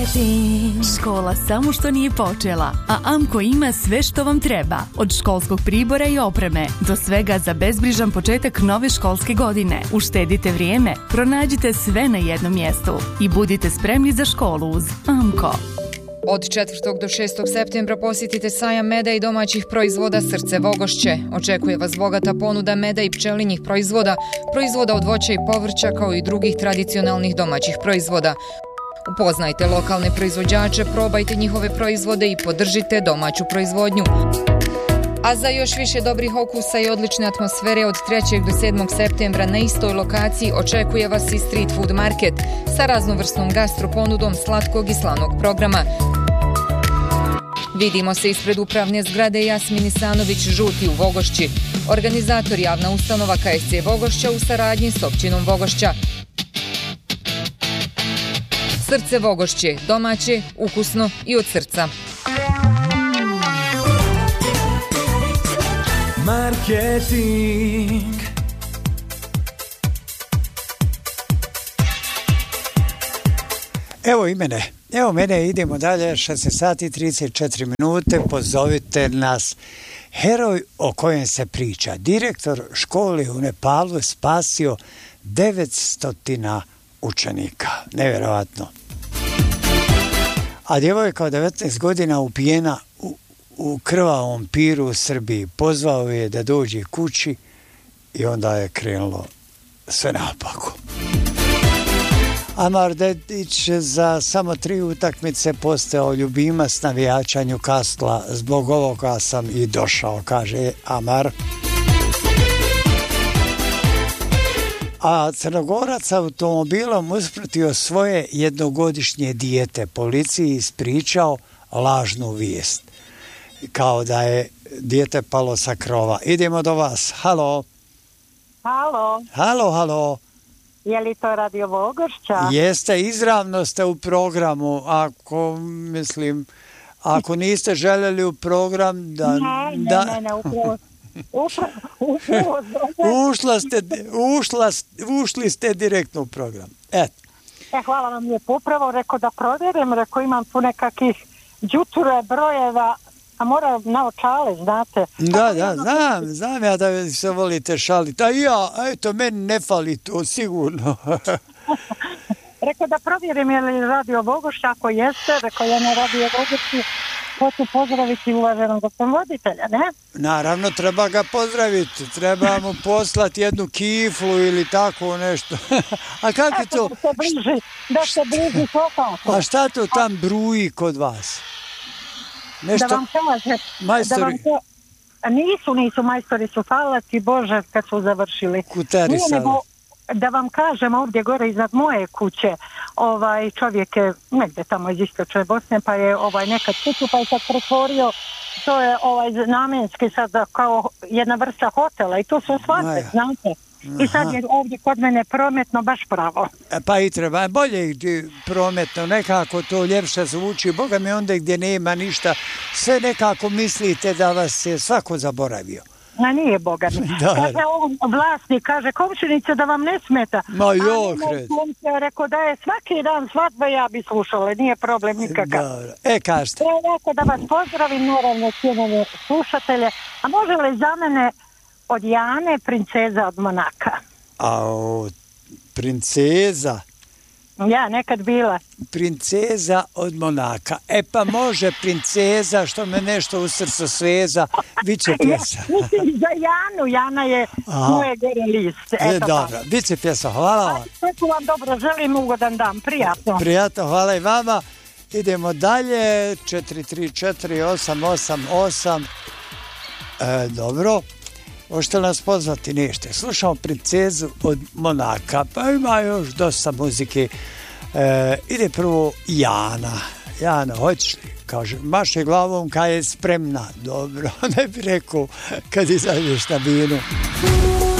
Škola samo što nije počela, a Amko ima sve što vam treba. Od školskog pribora i opreme do svega za bezbrižan početak nove školske godine. Uštedite vrijeme, pronađite sve na jednom mjestu i budite spremni za školu uz Amko. Od 4. do 6. septembra posjetite sajam meda i domaćih proizvoda Srce Vogošće. Očekuje vas bogata ponuda meda i pčelinjih proizvoda, proizvoda od voća i povrća kao i drugih tradicionalnih domaćih proizvoda. Upoznajte lokalne proizvođače, probajte njihove proizvode i podržite domaću proizvodnju. A za još više dobrih okusa i odlične atmosfere od 3. do 7. septembra na istoj lokaciji očekuje vas i Street Food Market sa raznovrsnom gastroponudom slatkog i slanog programa. Vidimo se ispred upravne zgrade Jasmin Isanović Žuti u Vogošći. Organizator javna ustanova KSC Vogošća u saradnji s općinom Vogošća. Srce Vogošće, domaće, ukusno i od srca. Marketing. Evo mene, idemo dalje, 16 sati 34 minute, pozovite nas. Heroj o kojem se priča, direktor škole u Nepalu spasio 900 učenika, nevjerojatno. A djevojka od 19 godina upijena u krvavom piru u Srbiji. Pozvao je da dođe kući i onda je krenulo sve naopako. Amar Dedić za samo 3 utakmice postao ljubimac navijača Newcastle. Zbog ovoga sam i došao, kaže Amar. A Crnogorac automobilom usmrtio svoje jednogodišnje dijete. Policiji ispričao lažnu vijest. Kao da je dijete palo sa krova. Idemo do vas. Halo. Halo. Je li to Radio Vogošća? Jeste, izravno ste u programu. Ako niste željeli u program da... Ne, ušli ste direktno u program. Hvala vam lijepo. Upravo rekao da provjerim, imam tu nekakvih đuture brojeva, a mora na očale, znate. Da, znam ja da se volite šaliti. A meni ne fali to, sigurno. Rekao da provjerim je li Radio Vogošća, ako jeste, rekao ja na Radio Vogošću. Hoću pozdraviti uvaženog voditelja, ne? Naravno, treba ga pozdraviti. Treba mu poslati jednu kiflu ili tako nešto. A kako je to? Da se bliži svakako. A šta to tam bruji kod vas? Nešto? Da vam kaže. Majstori? Nisu majstori, su hvala ti Bože kad su završili. Kutari sada. Da vam kažem, ovdje gore iznad moje kuće, čovjek je negdje tamo iz istočne Bosne, pa je nekad kuću, pa je sad pretvorio, to je namenski sad kao jedna vrsta hotela i to su svadbe, znate. I sad je ovdje kod mene prometno baš pravo. Pa i treba, bolje prometno, nekako to ljepše zvuči, Boga mi onda gdje nema ništa, sve nekako mislite da vas je svako zaboravio. Nije Boga mi. Kaže vlasnik, kaže komšinice da vam ne smeta. Rekao da je svaki dan svadba, ja bi slušala, nije problem nikakav. Dobro, kažete. Rekao da vas pozdravim, naravno cijenjene slušatelje, a može li za mene od Jane princeza od Monaka? Princeza? Ja, nekad bila. Princeza od Monaka. Pa može princeza, što me nešto u srcu sveza, viće pjesa. Mislim za Janu, Jana je moje gore list. Dobro, viće pjesa, hvala vam. Sve vam dobro, želim ugodan dan, prijatno. Prijatno, hvala i vama. Idemo dalje, 4348888. Dobro. Možete nas pozvati nešto. Slušamo princezu od Monaka, pa ima još dosta muzike. Ide prvo Jana. Jana, hoćeš li? Kaže, maše glavom kad je spremna. Dobro, ne bi rekao kad izađeš na binu.